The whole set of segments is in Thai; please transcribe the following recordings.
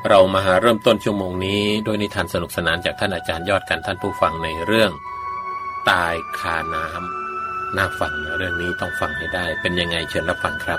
เรามาเริ่มต้นชั่วโมงนี้ด้วยนิทานสนุกสนานจากท่านอาจารย์ยอดกันท่านผู้ฟังในเรื่องตายคาน้ำน่าฟังนะเรื่องนี้ต้องฟังให้ได้เป็นยังไงเชิญรับฟังครับ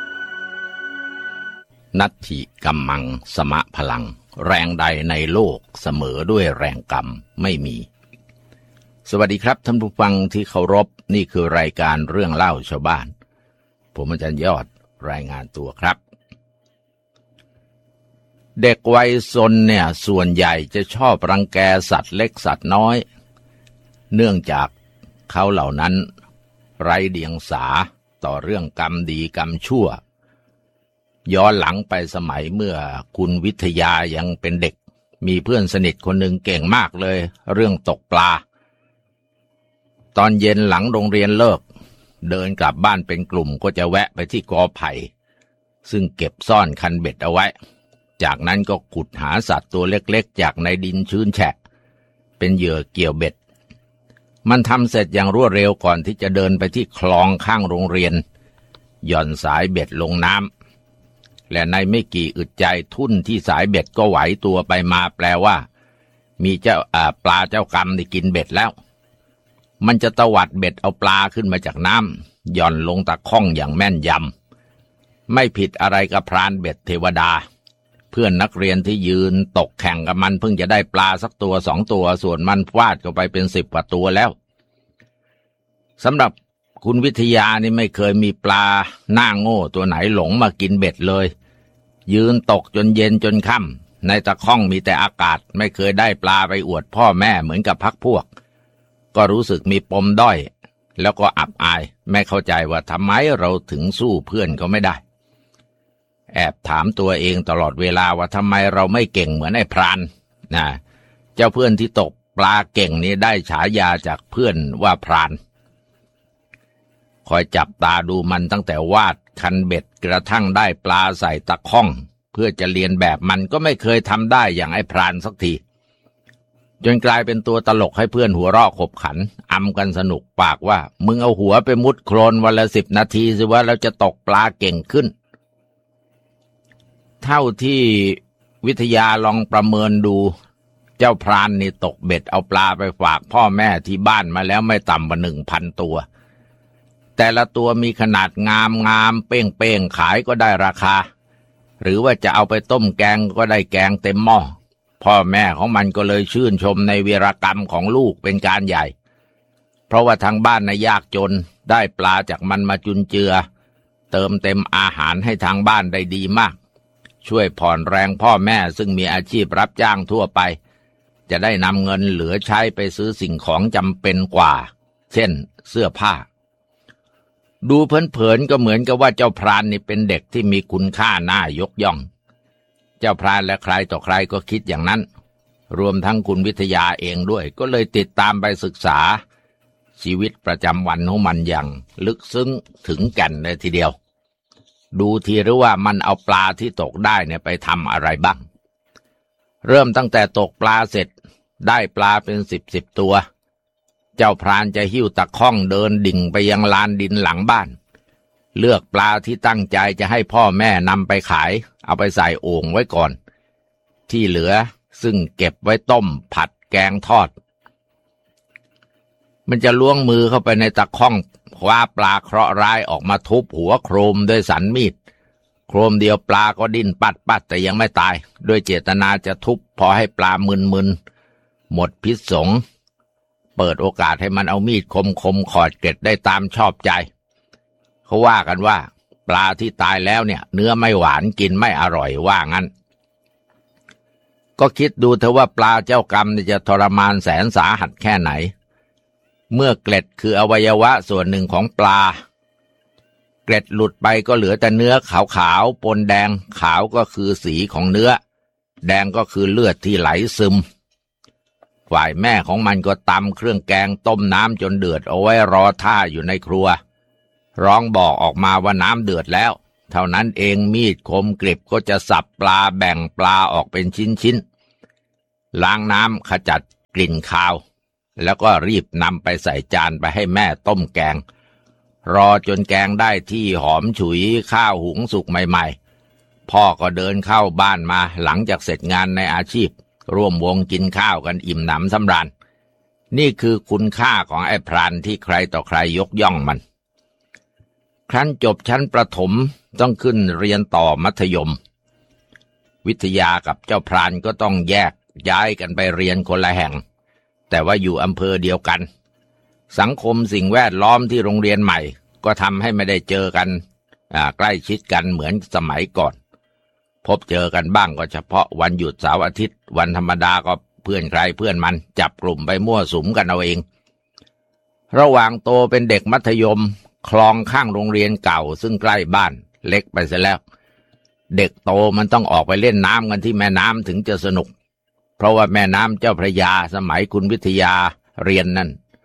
นัตถิกัมมังสมะพลังแรงใดในโลกเสมอด้วยแรงกรรมไม่มีสวัสดีครับท่านผู้ฟังที่เคารพนี่คือรายการเรื่องเล่าชาวบ้านผมอาจารย์ยอดรายงานตัวครับเด็กวัยซนเนี่ยส่วนใหญ่จะชอบรังแกสัตว์เล็กสัตว์น้อยเนื่องจากเขาเหล่านั้นไร้เดียงสาต่อเรื่องกรรมดีกรรมชั่วย้อนหลังไปสมัยเมื่อคุณวิทยายังเป็นเด็กมีเพื่อนสนิทคนหนึ่งเก่งมากเลยเรื่องตกปลาตอนเย็นหลังโรงเรียนเลิกเดินกลับบ้านเป็นกลุ่มก็จะแวะไปที่กอไผ่ซึ่งเก็บซ่อนคันเบ็ดเอาไว้จากนั้นก็ขุดหาสัตว์ตัวเล็กๆจากในดินชื้นแฉะเป็นเหยื่อเกี่ยวเบ็ดมันทำเสร็จอย่างรวดเร็วก่อนที่จะเดินไปที่คลองข้างโรงเรียนหย่อนสายเบ็ดลงน้ำและในไม่กี่อึดใจทุ่นที่สายเบ็ดก็ไหวตัวไปมาแปลว่ามีปลาเจ้ากรรมได้กินเบ็ดแล้วมันจะตวัดเบ็ดเอาปลาขึ้นมาจากน้ำหย่อนลงตะข้องอย่างแม่นยำไม่ผิดอะไรกับพรานเบ็ดเทวดาเพื่อนนักเรียนที่ยืนตกแข่งกับมันเพิ่งจะได้ปลาสักตัวสองตัวส่วนมันฟาดเข้าไปเป็น10 กว่าตัวแล้วสำหรับคุณวิทยานี่ไม่เคยมีปลาหน้าโง่ตัวไหนหลงมากินเบ็ดเลยยืนตกจนเย็นจนค่ำในตะข้องมีแต่อากาศไม่เคยได้ปลาไปอวดพ่อแม่เหมือนกับพรรคพวกก็รู้สึกมีปมด้อยแล้วก็อับอายไม่เข้าใจว่าทำไมเราถึงสู้เพื่อนเขาไม่ได้แอบถามตัวเองตลอดเวลาว่าทำไมเราไม่เก่งเหมือนไอ้พรานนะเจ้าเพื่อนที่ตกปลาเก่งนี่ได้ฉายาจากเพื่อนว่าพรานคอยจับตาดูมันตั้งแต่วาดคันเบ็ดกระทั่งได้ปลาใส่ตะข้องเพื่อจะเรียนแบบมันก็ไม่เคยทำได้อย่างไอ้พรานสักทีจนกลายเป็นตัวตลกให้เพื่อนหัวเราะขบขันอำกันสนุกปากว่ามึงเอาหัวไปมุดโคลนวันละ10 นาทีสิว่าเราจะตกปลาเก่งขึ้นเท่าที่วิทยาลองประเมินดูเจ้าพรานนี่ตกเบ็ดเอาปลาไปฝากพ่อแม่ที่บ้านมาแล้วไม่ต่ำกว่า 1,000 ตัวแต่ละตัวมีขนาดงามเป้งขายก็ได้ราคาหรือว่าจะเอาไปต้มแกงก็ได้แกงเต็มหม้อพ่อแม่ของมันก็เลยชื่นชมในวีรกรรมของลูกเป็นการใหญ่เพราะว่าทางบ้านน่ะยากจนได้ปลาจากมันมาจุนเจือเติมเต็มอาหารให้ทางบ้านได้ดีมากช่วยผ่อนแรงพ่อแม่ซึ่งมีอาชีพรับจ้างทั่วไปจะได้นำเงินเหลือใช้ไปซื้อสิ่งของจำเป็นกว่าเช่นเสื้อผ้าดูเผินๆก็เหมือนกับว่าเจ้าพรานนี่เป็นเด็กที่มีคุณค่าน่ายกย่องเจ้าพรานและใครต่อใครก็คิดอย่างนั้นรวมทั้งคุณวิทยาเองด้วยก็เลยติดตามไปศึกษาชีวิตประจำวันของมันอย่างลึกซึ้งถึงแก่นเลยทีเดียวดูทีหรือว่ามันเอาปลาที่ตกได้เนี่ยไปทำอะไรบ้างเริ่มตั้งแต่ตกปลาเสร็จได้ปลาเป็น10 ตัวเจ้าพรานจะหิ้วตะข้องเดินดิ่งไปยังลานดินหลังบ้านเลือกปลาที่ตั้งใจจะให้พ่อแม่นำไปขายเอาไปใส่โอ่งไว้ก่อนที่เหลือซึ่งเก็บไว้ต้มผัดแกงทอดมันจะล้วงมือเข้าไปในตะข้องคว้าปลาเคราะห์ร้ายออกมาทุบหัวโครมด้วยสันมีดโครมเดียวปลาก็ดิ้นปัดแต่ยังไม่ตายด้วยเจตนาจะทุบพอให้ปลามึนหมดพิษสงเปิดโอกาสให้มันเอามีดคมขอดเกล็ดได้ตามชอบใจเขาว่ากันว่าปลาที่ตายแล้วเนี่ยเนื้อไม่หวานกินไม่อร่อยว่างั้นก็คิดดูเถอะว่าปลาเจ้ากรรมจะทรมานแสนสาหัสแค่ไหนเมื่อเกล็ดคืออวัยวะส่วนหนึ่งของปลาเกล็ดหลุดไปก็เหลือแต่เนื้อขาวปนแดงขาวก็คือสีของเนื้อแดงก็คือเลือดที่ไหลซึมฝ่ายแม่ของมันก็ตำเครื่องแกงต้มน้ำจนเดือดเอาไว้รอท่าอยู่ในครัวร้องบอกออกมาว่าน้ำเดือดแล้วเท่านั้นเองมีดคมกริบก็จะสับปลาแบ่งปลาออกเป็นชิ้นล้างน้ำขจัดกลิ่นคาวแล้วก็รีบนำไปใส่จานไปให้แม่ต้มแกงรอจนแกงได้ที่หอมฉุยข้าวหุงสุกใหม่ๆพพ่อก็เดินเข้าบ้านมาหลังจากเสร็จงานในอาชีพร่วมวงกินข้าวกันอิ่มหนำสำราญนี่คือคุณค่าของไอ้พรานที่ใครต่อใครยกย่องมันครั้นจบชั้นประถมต้องขึ้นเรียนต่อมัธยมวิทยากับเจ้าพรานก็ต้องแยกย้ายกันไปเรียนคนละแห่งแต่ว่าอยู่อำเภอเดียวกันสังคมสิ่งแวดล้อมที่โรงเรียนใหม่ก็ทำให้ไม่ได้เจอกันใกล้ชิดกันเหมือนสมัยก่อนพบเจอกันบ้างก็เฉพาะวันหยุดเสาร์อาทิตย์วันธรรมดาก็เพื่อนใครเพื่อนมันจับกลุ่มไปมั่วสุมกันเอาเองระหว่างโตเป็นเด็กมัธยมคลองข้างโรงเรียนเก่าซึ่งใกล้บ้านเล็กไปเสียแล้วเด็กโตมันต้องออกไปเล่นน้ำกันที่แม่น้ำถึงจะสนุกเพราะว่าแม่น้ำเจ้าพระยาสมัยคุณวิทยาเรียนนั่น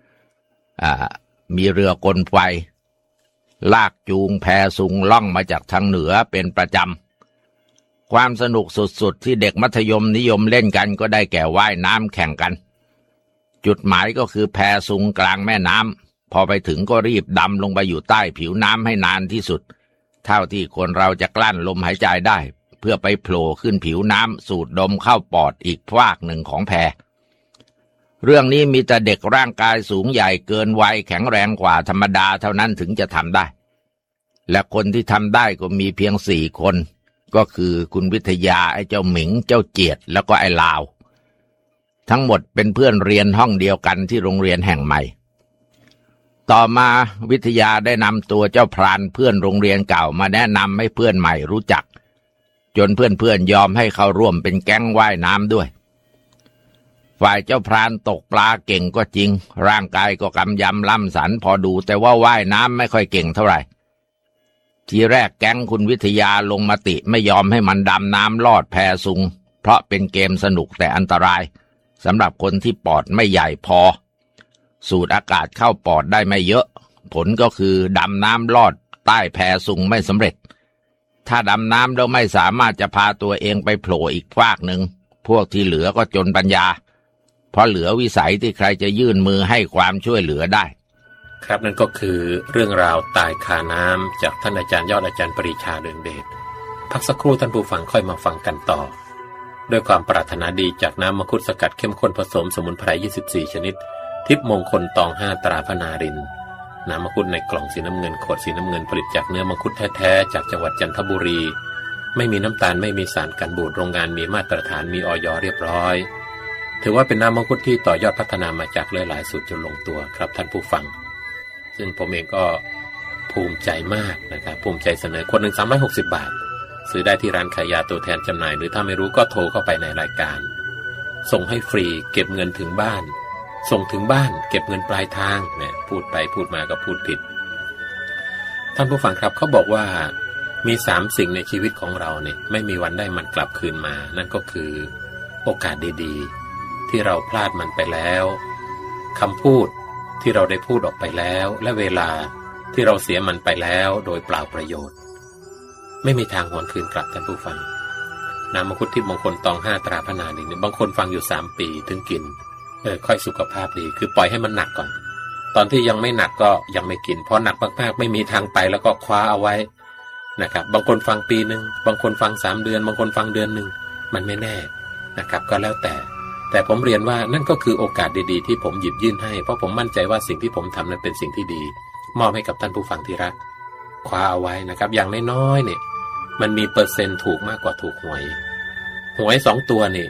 มีเรือกลไฟลากจูงแพสุงล่องมาจากทางเหนือเป็นประจำความสนุกสุดๆที่เด็กมัธยมนิยมเล่นกันก็ได้แก่ว่ายน้ำแข่งกันจุดหมายก็คือแพสุงกลางแม่น้ำพอไปถึงก็รีบดำลงไปอยู่ใต้ผิวน้ำให้นานที่สุดเท่าที่คนเราจะกลั้นลมหายใจได้เพื่อไปโผล่ขึ้นผิวน้ำสูดดมเข้าปอดอีกฟากหนึ่งของแพเรื่องนี้มีแต่เด็กร่างกายสูงใหญ่เกินวัยแข็งแรงกว่าธรรมดาเท่านั้นถึงจะทำได้และคนที่ทำได้ก็มีเพียง4 คนก็คือคุณวิทยาไอ้เจ้าหมิงเจ้าเจียดแล้วก็ไอ้ลาวทั้งหมดเป็นเพื่อนเรียนห้องเดียวกันที่โรงเรียนแห่งใหม่ต่อมาวิทยาได้นำตัวเจ้าพรานเพื่อนโรงเรียนเก่ามาแนะนำให้เพื่อนใหม่รู้จักจนเพื่อนยอมให้เข้าร่วมเป็นแก๊งว่ายน้ำด้วยฝ่ายเจ้าพรานตกปลาเก่งก็จริงร่างกายก็กำยำล่ำสันพอดูแต่ว่าว่ายน้ำไม่ค่อยเก่งเท่าไหร่ทีแรกแก๊งคุณวิทยาลงมติไม่ยอมให้มันดำน้ำลอดแพสุงเพราะเป็นเกมสนุกแต่อันตรายสำหรับคนที่ปอดไม่ใหญ่พอสูดอากาศเข้าปอดได้ไม่เยอะผลก็คือดำน้ำลอดใต้แพสุงไม่สำเร็จถ้าดำน้ำแล้วไม่สามารถจะพาตัวเองไปโผล่อีกฟากหนึ่งพวกที่เหลือก็จนปัญญาเพราะเหลือวิสัยที่ใครจะยื่นมือให้ความช่วยเหลือได้ครับนั่นก็คือเรื่องราวตายคาน้ำจากท่านอาจารย์ยอดอาจารย์ปรีชาเรืองเดชพักสักครู่ท่านผู้ฟังค่อยมาฟังกันต่อด้วยความปรารถนาดีจากน้ำมังคุดสกัดเข้มข้นผสมสมุนไพร24ชนิดทิพย์มงคลตอง5ตราพนารินน้ำมังคุดในกล่องสีน้ำเงินขวดสีน้ำเงินผลิตจากเนื้อมังคุดแท้ๆจากจังหวัดจันทบุรีไม่มีน้ำตาลไม่มีสารกันบูดโรงงานมีมาตรฐานมีอย.เรียบร้อยถือว่าเป็นน้ำมังคุดที่ต่อยอดพัฒนามาจากหลายๆสูตรจนลงตัวครับท่านผู้ฟังซึ่งผมเองก็ภูมิใจมากนะครับภูมิใจเสนอคนหนึ่ง360 บาทซื้อได้ที่ร้านขายยาตัวแทนจำหน่ายหรือถ้าไม่รู้ก็โทรเข้าไปในรายการส่งให้ฟรีเก็บเงินถึงบ้านส่งถึงบ้านเก็บเงินปลายทางเนี่ยพูดไปพูดมาก็พูดผิดท่านผู้ฟังครับเขาบอกว่ามี3 สิ่งในชีวิตของเราเนี่ยไม่มีวันได้มันกลับคืนมานั่นก็คือโอกาสดีๆที่เราพลาดมันไปแล้วคำพูดที่เราได้พูดออกไปแล้วและเวลาที่เราเสียมันไปแล้วโดยเปล่าประโยชน์ไม่มีทางหวนคืนกลับท่านผู้ฟังน้ำมังคุดทิพย์มงคลตอง5ตราพนารินเนี่ยบางคนฟังอยู่3 ปีถึงกินค่อยสุขภาพดีคือปล่อยให้มันหนักก่อนตอนที่ยังไม่หนักก็ยังไม่กินพอหนักมากๆไม่มีทางไปแล้วก็คว้าเอาไว้นะครับบางคนฟังปีนึงบางคนฟัง3 เดือนบางคนฟังเดือนนึงมันไม่แน่นะครับก็แล้วแต่ผมเรียนว่านั่นก็คือโอกาสดีๆที่ผมหยิบยื่นให้เพราะผมมั่นใจว่าสิ่งที่ผมทำนั้นเป็นสิ่งที่ดีมอบให้กับท่านผู้ฟังที่รักคว้าเอาไว้นะครับอย่างน้อยๆเนี่ยมันมีเปอร์เซ็นต์ถูกมากกว่าถูกหวย2 ตัวนี่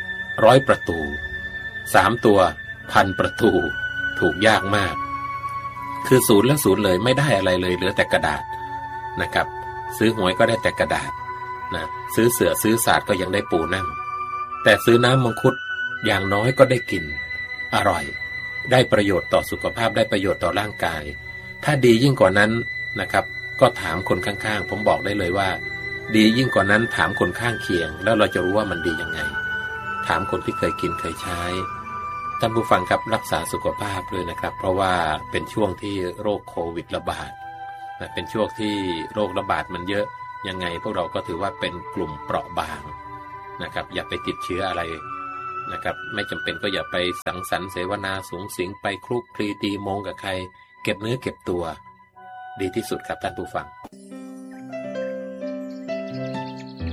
100 ประตู3 ตัว1,000 ประตูถูกยากมากคือ0 และ 0เลยไม่ได้อะไรเลยเหลือแต่กระดาษนะครับซื้อหวยก็ได้แต่กระดาษนะซื้อเสือซื้อศาสตร์ก็ยังได้ปูนั่งแต่ซื้อน้ำมังคุดอย่างน้อยก็ได้กินอร่อยได้ประโยชน์ต่อสุขภาพได้ประโยชน์ต่อร่างกายถ้าดียิ่งกว่านั้นนะครับก็ถามคนข้างๆผมบอกได้เลยว่าดียิ่งกว่านั้นถามคนข้างเคียงแล้วเราจะรู้ว่ามันดียังไงถามคนที่เคยกินเคยใช้ท่านผู้ฟังครับรักษาสุขภาพด้วยนะครับเพราะว่าเป็นช่วงที่โรคโควิดระบาดนะเป็นช่วงที่โรคระบาดมันเยอะยังไงพวกเราก็ถือว่าเป็นกลุ่มเปราะบางนะครับอย่าไปติดเชื้ออะไรนะครับไม่จำเป็นก็อย่าไปสังสรรค์เสวนาสูงสิงไปคลุกคลีตีโมงกับใครเก็บเนื้อเก็บตัวดีที่สุดครับท่านผู้ฟัง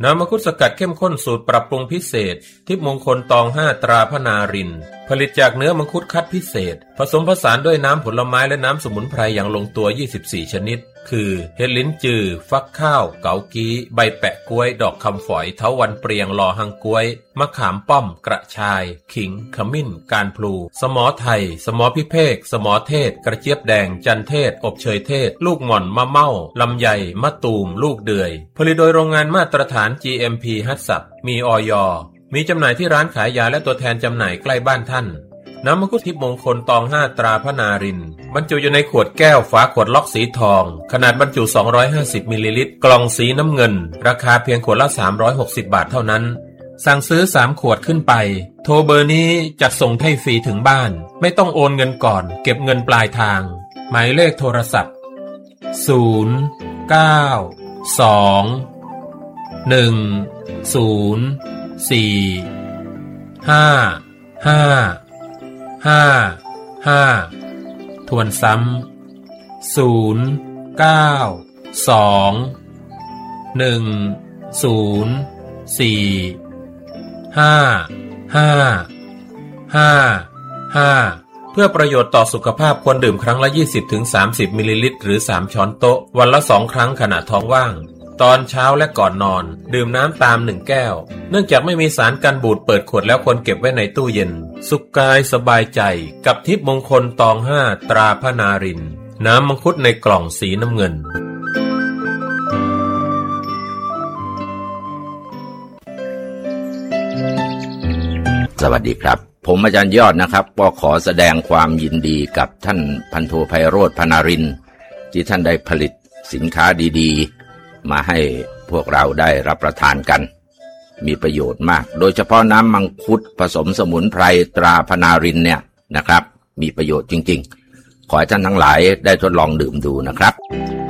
น้ำมังคุดสกัดเข้มข้นสูตรปรับปรุงพิเศษทิพย์มงคลตอง5ตราพนารินผลิตจากเนื้อมังคุดคัดพิเศษผสมผสานด้วยน้ำผลไม้และน้ำสมุนไพรอย่างลงตัว24ชนิดคือเห็ดลิ้นจือฟักข้าวเกากี้ใบแปะกล้วยดอกคำฝอยเถาวัลย์เปรียงลอหังกล้วยมะขามป้อมกระชายขิงขมิ้นการพลูสมอไทยสมอพิเภกสมอเทศกระเจี๊ยบแดงจันเทศอบเชยเทศลูกหม่อนมะเม่าลำไยมะตูมลูกเดือยผลิตโดยโรงงานมาตรฐาน GMP ฮัตสับมีอย.มีจำหน่ายที่ร้านขายยาและตัวแทนจำหน่ายใกล้บ้านท่านน้ำมังคุดทิพย์มงคลตอง5ตราพนารินบรรจุอยู่ในขวดแก้วฝาขวดล็อกสีทองขนาดบรรจุ250มิลลิลิตรกล่องสีน้ำเงินราคาเพียงขวดละ360 บาทเท่านั้นสั่งซื้อ3ขวดขึ้นไปโทรเบอร์นี้จัดส่งให้ฟรีถึงบ้านไม่ต้องโอนเงินก่อนเก็บเงินปลายทางหมายเลขโทรศัพท์092-4-5-5-5 ทวนซ้ำ092-4-5-5-5 เพื่อประโยชน์ต่อสุขภาพควรดื่มครั้งละ 20-30 มิลลิลิตรหรือ3ช้อนโต๊ะวันละ2ครั้งขณะท้องว่างตอนเช้าและก่อนนอนดื่มน้ำตาม1แก้วเนื่องจากไม่มีสารกันบูดเปิดขวดแล้วควรเก็บไว้ในตู้เย็นสุขกายสบายใจกับทิพย์มงคลตอง5ตราพนารินน้ำมังคุดในกล่องสีน้ำเงินสวัสดีครับผมอาจารย์ยอดนะครับก็ขอแสดงความยินดีกับท่านพันโทไพโรจน์พนารินที่ท่านได้ผลิตสินค้าดีๆมาให้พวกเราได้รับประทานกันมีประโยชน์มากโดยเฉพาะน้ำมังคุดผสมสมุนไพรตราพนารินเนี่ยนะครับมีประโยชน์จริงๆขอให้ท่านทั้งหลายได้ทดลองดื่มดูนะครับ